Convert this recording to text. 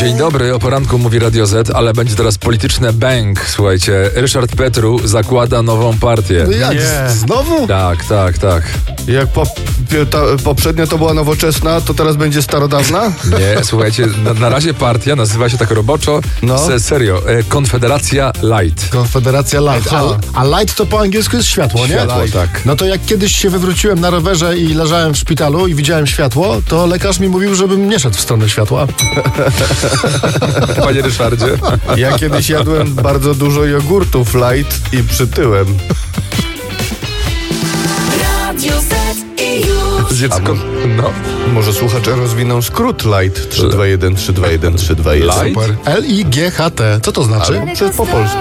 Dzień dobry, o poranku mówi Radio Z, ale będzie teraz polityczne bang. Słuchajcie, Ryszard Petru zakłada nową partię. No jak? Nie. Znowu? Tak. Jak poprzednia to była nowoczesna, to teraz będzie starodawna? Nie, słuchajcie, na razie partia nazywa się tak roboczo, serio, Konfederacja Light. Konfederacja Light. A light to po angielsku jest światło, nie? Światło, tak. No to jak kiedyś się wywróciłem na rowerze i leżałem w szpitalu i widziałem światło, to lekarz mi mówił, żebym nie szedł w stronę światła. Panie Ryszardzie. Ja kiedyś jadłem bardzo dużo jogurtów light i przytyłem. Zjedz no. Może słuchacze rozwiną skrót light 321 321 321. Light? Super. L-I-G-H-T. Co to znaczy? Przez po polsku.